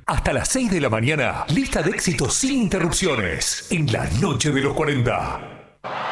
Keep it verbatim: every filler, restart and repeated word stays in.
Hasta las seis de la mañana, lista de éxitos sin interrupciones en la noche de los cuarenta.